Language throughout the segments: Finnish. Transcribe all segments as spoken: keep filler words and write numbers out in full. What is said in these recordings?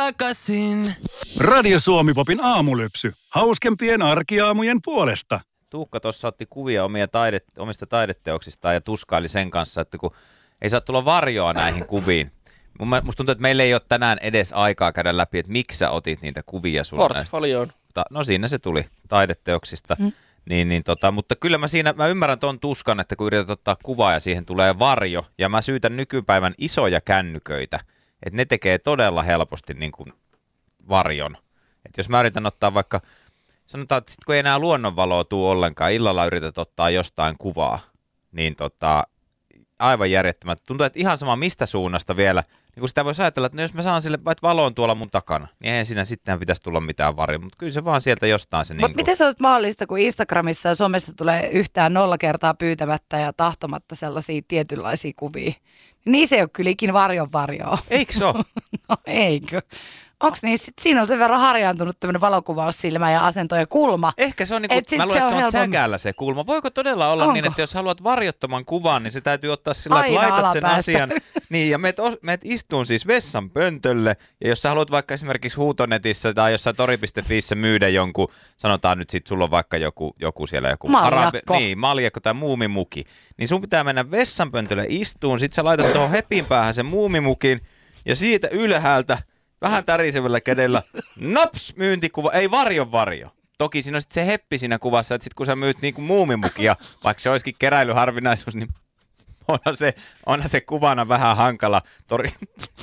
takaisin. Radio Suomi-popin aamulypsy. Hauskempien arkiaamujen puolesta. Tuukka tuossa otti kuvia omia taide, omista taideteoksistaan ja tuskaili sen kanssa, että kun ei saa tulla varjoa näihin kuviin. Musta tuntuu, että meillä ei ole tänään edes aikaa käydä läpi, että miksi sä otit niitä kuvia sulla. Portfolioon. No siinä se tuli taideteoksista. Mm. Niin, niin tota, mutta kyllä mä siinä, mä ymmärrän ton tuskan, että kun yrität ottaa kuvaa ja siihen tulee varjo, ja mä syytän nykypäivän isoja kännyköitä, että ne tekee todella helposti niin kuin varjon. Että jos mä yritän ottaa vaikka, sanotaan, että sit kun ei enää luonnonvaloa tuu ollenkaan, illalla yrität ottaa jostain kuvaa, niin tota, aivan järjettömät. Tuntuu, että ihan sama mistä suunnasta vielä, niin kun sitä voisi ajatella, että no jos mä saan sille vaikka valoon tuolla mun takana, niin eihän siinä sitten pitäisi tulla mitään varjoa, mutta kyllä se vaan sieltä jostain se niin kuin... Miten se olisi mahdollista, kun Instagramissa ja somessa tulee yhtään nolla kertaa pyytämättä ja tahtomatta sellaisia tietynlaisia kuvia? Niin se ei ole kyllä ikin varjon varjoa. Eikö se ole? No eikö? Onko niin? Sitten siinä on sen verran harjaantunut tämmöinen valokuvaussilmä ja asento ja kulma. Ehkä se on niin kuin, mä luulen, että se on sägäällä se kulma. Voiko todella olla Onko? niin, että jos haluat varjottoman kuvan, niin se täytyy ottaa sillä, että laitat alapäästä. sen asian. Niin, ja meet, meet istuun siis vessan pöntölle, ja jos sä haluat vaikka esimerkiksi Huutonetissä tai jossain tori piste fiissä myydä jonkun, sanotaan nyt sit, sulla on vaikka joku, joku siellä joku maljakko. Arabi, niin, maljakko tai muumimuki, niin sun pitää mennä vessan pöntölle istuun, sit sä laitat tuohon hepin päähän sen muumimukin, ja siitä ylhäältä vähän tärisevällä kädellä, naps, myyntikuva, ei varjo varjo. Toki siinä on sit se heppi siinä kuvassa, että sit kun sä myyt niinku muumimukia, vaikka se olisikin keräilyharvinaisuus, niin onhan se, onhan se kuvana vähän hankala. Tori...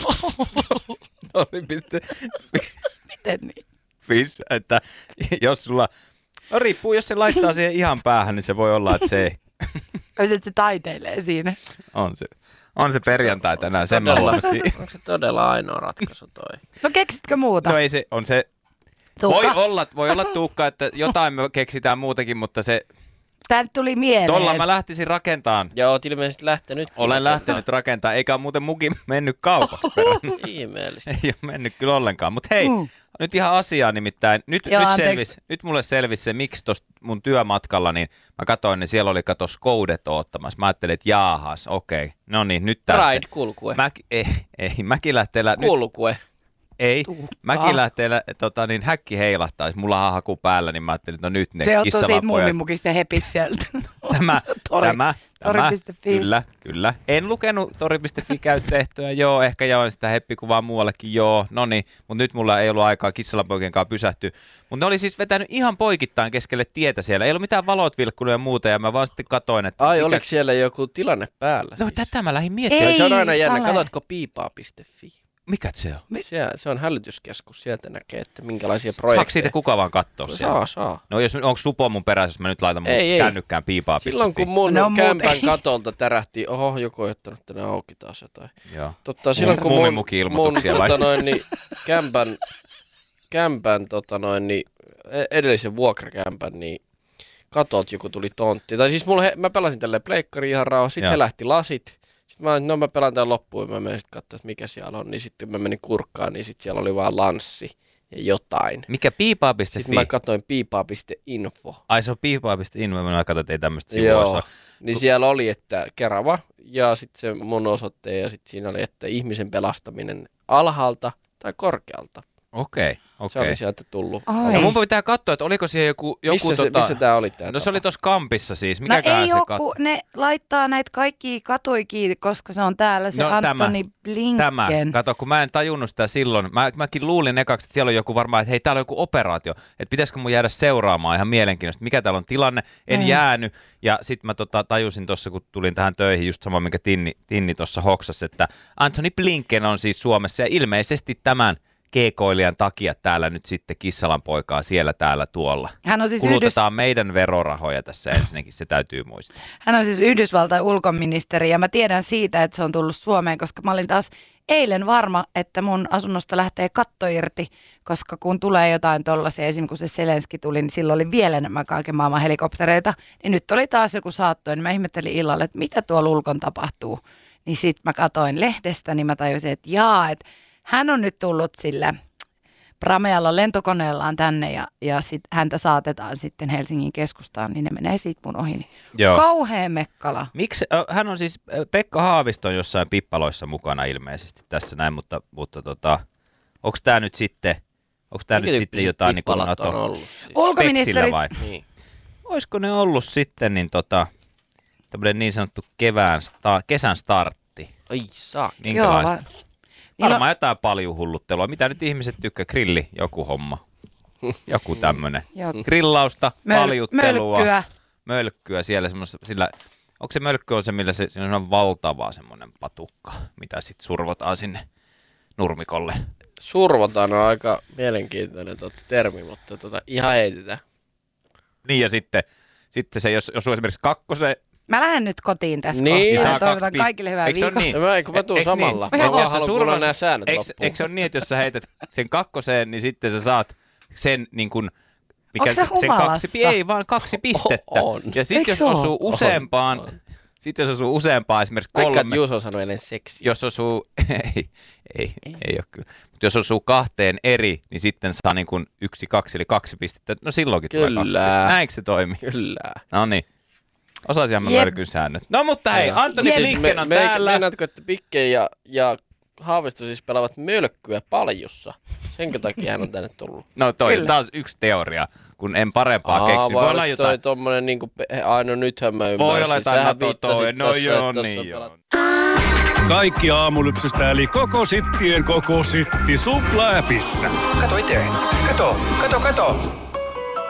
Tori. Miten niin? Fis, että jos sulla, no riippuu, jos se laittaa siihen ihan päähän, niin se voi olla, että se ei. Että se taiteilee siinä. On se. On se perjantai tänään, sen mä huomasin. Onko se todella ainoa ratkaisu toi? No keksitkö muuta? No ei se, on se, voi olla, voi olla Tuukka, että jotain me keksitään muutakin, mutta se... Tää tuli mieleen. Tuolla mä lähtisin rakentamaan. Ja oot ilmeisesti lähtenyt. Olen lähtenyt rakentamaan, eikä ole muuten mukin mennyt kaupaksi perään. Ihmeellistä. Ei ole mennyt kyllä ollenkaan, mutta hei, mm. nyt ihan asiaa nimittäin. Nyt, Joo, nyt, selvis, nyt mulle selvisi se, miksi tuossa mun työmatkalla, niin mä katsoin, niin siellä oli kato Skoudet oottamassa. Mä ajattelin, että jaahas, okei, okay. No niin, nyt tästä. Ride kulkue. Mä, ei, ei, mäkin lähtee... Kulkue. Nyt, ei, mäkin lähtee, tota, niin häkki heilahtaisi, mulla on haku päällä, niin mä ajattelin, että no nyt ne se kissavan ottaa siitä pojat. muumimukista ja hepis sieltä. Tämä, Tori, tämä, tori tämä, piste fi. kyllä, kyllä. En lukenut tori piste fi käyttehtöä, joo, ehkä jaoin sitä heppikuvaa muuallekin, joo, no niin, mutta nyt mulla ei ollut aikaa kissalan poikien kanssa pysähtyä. Mutta ne oli siis vetänyt ihan poikittain keskelle tietä siellä, ei ollut mitään valot vilkkunut ja muuta, ja mä vaan sitten katoin, että... Ai, mikä... oliko siellä joku tilanne päällä? No siis? tätä mä lähdin miettimään. Ei, se on aina jännä, sale. katsotko piipaa piste fi? Mikä se on? Se, se on hälytyskeskus, sieltä näkee, että minkälaisia projekteja. Saako siitä kuka vaan katsoa siellä? Saa, saa. No jos onko Supo mun perässä, jos mä nyt laitan mun ei, kännykkään piipaa piste fi. Silloin kun mun no, kämpän katolta tärähti, oho, joku on ottanut tänne auki taas jotain. Joo. Totta, silloin kun mun, mun tota noin, niin, kämpän, kämpän tota noin, niin, edellisen vuokrakämpän, niin katolta joku tuli tontti. Tai siis mulla, he, mä pelasin tälleen pleikkariin ihan rauha, sitten he lähti lasit. Sitten mä, no mä pelaan tämän loppuun ja mä menin sitten katsoa, että mikä siellä on. Niin sitten mä menin kurkkaan, niin sitten siellä oli vaan lanssi ja jotain. Mikä piipaa piste fi? Sitten mä katsoin piipaa piste info. Ai se on piipaa piste info, mä katsoin, että ei tämmöistä sivua Joo, niin siellä oli, että Kerava ja sitten se mun osoitteen ja sitten siinä oli, että ihmisen pelastaminen alhaalta tai korkealta. Okei, okei. Se oli sieltä tullut. No mun pitää katsoa, että oliko siellä joku... joku missä, tota... se, missä tää oli tää No tapa? se oli tossa kampissa siis. No Mikäköhän ei se oo, kat... kun ne laittaa näitä kaikkia katuikin, koska se on täällä se No, Antoni tämä, Blinken. Tämä, kato, kun mä en tajunnut sitä silloin. Mä, mäkin luulin ekaksi, että siellä on joku varmaan, että hei, täällä on joku operaatio. Että pitäisikö mun jäädä seuraamaan ihan mielenkiintoista, mikä täällä on tilanne. En mm. jäänyt. Ja sit mä tota, tajusin tuossa, kun tulin tähän töihin, just sama, minkä Tinni, Tinni tuossa hoksasi, että Antoni Blinken on siis Suomessa ja ilmeisesti tämän keekoilijan takia täällä nyt sitten Kissalan poikaa siellä täällä tuolla. Hän on siis Kulutetaan Yhdys... meidän verorahoja tässä ensinnäkin, se täytyy muistaa. Hän on siis Yhdysvaltain ulkoministeri ja mä tiedän siitä, että se on tullut Suomeen, koska mä olin taas eilen varma, että mun asunnosta lähtee katto irti, koska kun tulee jotain tollaisia, esimerkiksi kun se Zelenski tuli, niin silloin oli vielä enemmän kaiken maailman helikoptereita, niin nyt oli taas joku saatto, niin mä ihmettelin illalla, että mitä tuolla ulkon tapahtuu. Niin sit mä katoin lehdestä, niin mä tajusin, että jaa, että hän on nyt tullut sillä Pramealla lentokoneellaan tänne ja, ja sit häntä saatetaan sitten Helsingin keskustaan, niin ne menee siitä mun ohi. Niin kauhea mekkala. Miksi? Hän on siis, Pekka Haavisto on jossain pippaloissa mukana ilmeisesti tässä näin, mutta, mutta tota, onko tämä nyt sitten, onko tämä nyt sitten jotain niin kuin NATO siis? Ulkoministeri... vai? Niin. Olisiko ne ollut sitten niin tota, tämmöinen niin sanottu kevään sta- kesän startti? Ai saa. Minkälaista? Joo, va- Varmaan jotain paljon hulluttelua. Mitä nyt ihmiset tykkää? Grilli, joku homma. Joku tämmönen. Joo. Grillausta, Möl- paljuttelua. mölkkyä. Mölkkyä siellä semmoista, sillä, onko se mölkky on se, millä se, siinä on valtava semmoinen patukka, mitä sitten survotaan sinne nurmikolle. Survotaan on aika mielenkiintoinen totta, termi, mutta tota, ihan heitetään. Niin ja sitten, sitten se, jos, jos on esimerkiksi kakkosen, Mä lähden nyt kotiin tässä Niin. kohtaa. niin saa Ja kaksi toivotan pistettä. kaikille hyvää Eikö se ole viikkoa. niin? No mä, kun mä tuun Eiks samalla. Niin? Mä vaan Jos sä haluan kuulla survos- nämä säännöt eikö, loppuun. eikö se ole niin, että jos sä heität sen kakkoseen, niin sitten sä saat sen niin kuin, mikä Onks sä se, sen humalassa? kaksi, ei vaan kaksi pistettä. On. Ja sitten Eikö jos se oo? osuu useampaan, On, on. sitten jos osuu useampaan esimerkiksi Vaikka kolme, Juuso sanoi ennen seksiä. jos osuu, ei, ei, ei, ei ole kyllä, mutta jos osuu kahteen eri, niin sitten saa niin kuin yksi, kaksi, eli kaksi pistettä. No silloinkin tulee kaksi Kyllä. pistettä. Näinkö se toimii? Kyllä. No niin. Osasinhan mä Jep. mölkyn säännöt. No mutta hei, Antoni Jep. Pikken on me, täällä. Meinaatko, että Pikke ja, ja Haavisto siis pelaavat mölkkyä paljussa? Senkö takia hän on tänne tullut? No toi Kyllä. taas yksi teoria, kun en parempaa Aa, keksi. Voi vai olla oliko jotain, toi tommonen niinku, pe- ai no nythän mä ymmärsin. voi olla jotain Sähän NATO toi. viittasit No tossa, joo, että niin tossa joo. pelat- Kaikki aamulypsystä eli koko sittien koko sitti Supla-äpissä. Kato itse. Kato, kato, kato.